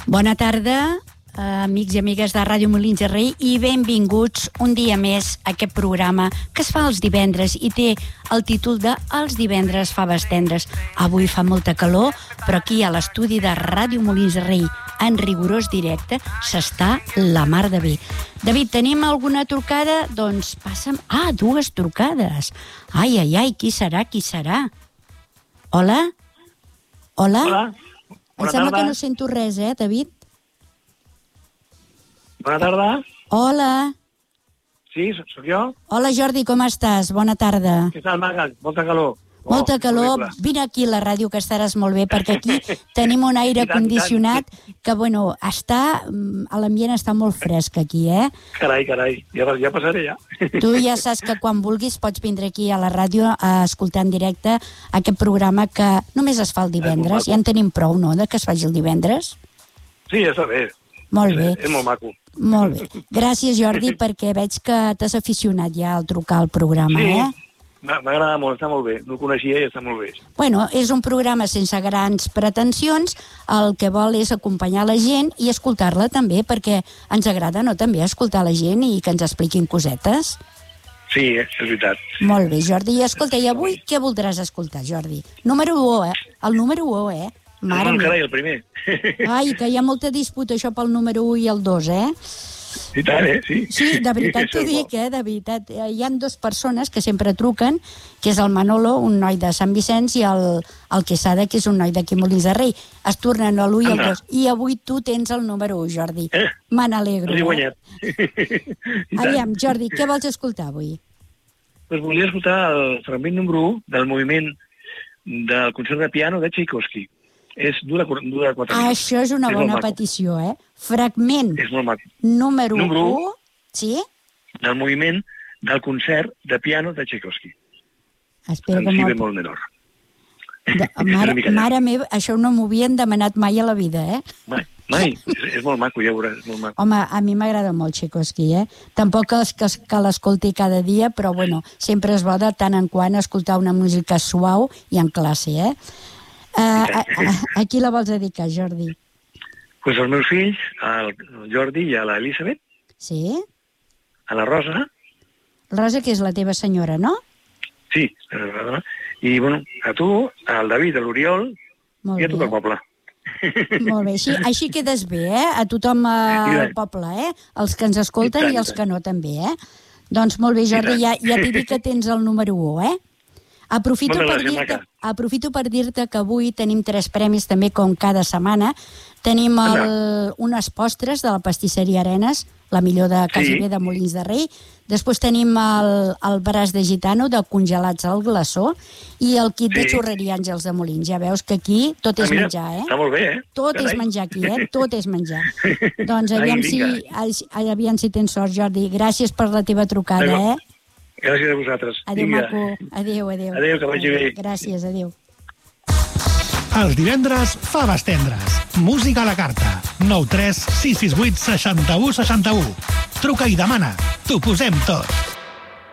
Bona tarda, amics i amigues de Ràdio Molins de Rei, i benvinguts un dia més a aquest programa que es fa els divendres i té el títol de Els divendres faves tendres. Avui fa molta calor, però aquí a l'estudi de Ràdio Molins de Rei, en rigorós directe, s'està la mar de bé. David, tenim alguna trucada? Doncs passa'm... Ah, dues trucades. Ai, ai, ai, qui serà, qui serà? Hola? Hola? Hola. Em sembla que no sento res, David? Bona tarda. Hola. Sí, sóc jo. Hola, Jordi, com estàs? Bona tarda. Què tal, Maga? Molta calor. Molta calor. Horrible. Vine aquí a la ràdio, que estaràs molt bé, perquè aquí tenim un aire condicionat que, bueno, l'ambient està molt fresc aquí, Carai, ja passaré, ja. Tu ja saps que quan vulguis pots vindre aquí a la ràdio a escoltar en directe aquest programa que només es fa el divendres. Ja en tenim prou, no?, de que es faci el divendres. Sí, ja està bé. Molt bé. És molt maco. Molt bé. Gràcies, Jordi, perquè veig que t'has aficionat ja al trucar al programa, Sí, m'agrada molt, està molt bé. No ho coneixia i està molt bé. Bueno, és un programa sense grans pretensions, el que vol és acompanyar la gent i escoltar-la també, perquè ens agrada, no?, també escoltar la gent i que ens expliquin cosetes. Sí, és veritat. Molt bé, Jordi. I escolta, i avui què voldràs escoltar, Jordi? Número 1, El número 1, Mare meva. Carai, el primer. Ai, que hi ha molta disputa, això, pel número 1 i el 2, I tant, Sí. Sí, de veritat t'ho dic, de veritat. Hi han dues persones que sempre truquen, que és el Manolo, un noi de Sant Vicenç, i el Quesada, que és un noi d'aquí Molins de Rei. Es tornen a l'1 i el 2. I avui tu tens el número 1, Jordi. Me n'alegro. Has guanyat. Aviam, Jordi, què vols escoltar avui? Doncs volia escoltar el fragment número 1 del moviment del concert de piano de Tchaikovsky. Dura 4 minuts. Això és una bona petició, Fragment És molt maco. número 1, sí? Del moviment del concert de piano de Tchaikovsky. Espera en que si bemol menor. Mare meva, això no m'ho havien demanat mai a la vida, Mai. És molt maco, ja veuràs, és molt maco. Home, a mi m'agrada molt Tchaikovsky, Tampoc és que l'escolti cada dia, però, bueno, sempre és bo de tant en quant escoltar una música suau i en classe, A qui la vols dedicar, Jordi? Doncs als meus fills, al Jordi i a l'Elisabet. Sí? A la Rosa. Rosa, que és la teva senyora, no? Sí. I, bueno, a tu, al David, a l'Oriol i a tot el poble. Molt bé, així quedes bé, A tothom al poble, Els que ens escolten i els que no també, Doncs molt bé, Jordi, ja t'hi dic que tens el número 1, Aprofito per dir-te que avui tenim 3 premis també, com cada setmana. Tenim unes postres de la pastisseria Arenes, la millor de quasi bé de Molins de Rei. Després tenim el braç de gitano de congelats al glaçó i el kit de xurreria Àngels de Molins. Ja veus que aquí tot és menjar, Està molt bé, Tot és menjar aquí, Tot és menjar. Doncs aviam si tens sort, Jordi. Gràcies per la teva trucada, Gràcies a vosaltres. Adéu, maco. Adéu. Adéu, que vagi bé. Gràcies, adéu. Els divendres, faves tendres. Música a la carta. 9 3 6 6 8 61 61. Truca i demana. T'ho posem tot.